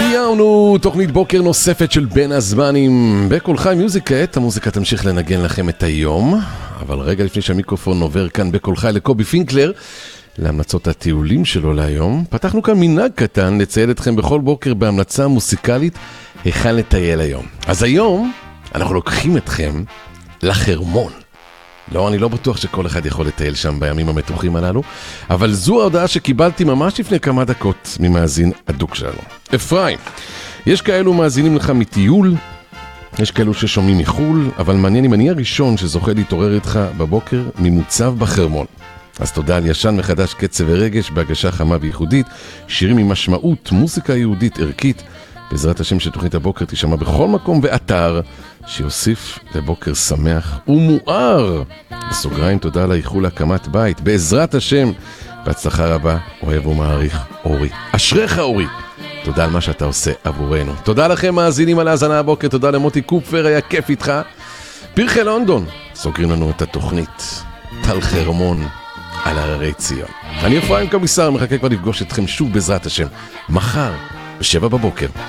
סיימנו תוכנית בוקר נוספת של בין הזמנים בכל חי מיוזיק. כעת המוזיקה תמשיך לנגן לכם את היום, אבל רגע לפני שהמיקרופון עובר כאן בכל חי לקובי פינקלר להמלצות הטיולים שלו להיום, פתחנו כאן מנהג קטן לציין אתכם בכל בוקר בהמלצה מוסיקלית היכן לטייל היום. אז היום אנחנו לוקחים אתכם לחרמון. לא, אני לא בטוח שכל אחד יכול לטייל שם בימים המתוחים הללו, אבל זו ההודעה שקיבלתי ממש לפני כמה דקות ממאזין הדוק שלנו. אפרים, יש כאלו מאזינים לך מטיול, יש כאלו ששומעים מחול, אבל מעניין אם אני הראשון שזוכה להתעורר איתך בבוקר ממוצב בחרמון. אז תודה על ישן מחדש קצב ורגש בהגשה חמה וייחודית, שירים עם משמעות, מוזיקה יהודית ערכית, בעזרת השם שתוכנית הבוקר תשמע בכל מקום ואתר, שיוסיף לבוקר שמח ומואר. בסוגריים תודה על האיחול להקמת בית, בעזרת השם, בהצלחה רבה, אוהב ומעריך אורי. אשריך אורי, תודה על מה שאתה עושה עבורנו. תודה לכם מאזינים על ההאזנה הבוקר, תודה למוטי קופפר, היה כיף איתך. פרחי לונדון, סוגרים לנו את התוכנית, טל חרמון על הררי ציון. אני אפרים קמיסר, מחכה כבר לפגוש אתכם שוב בעזרת השם, מחר ב7 בבוקר.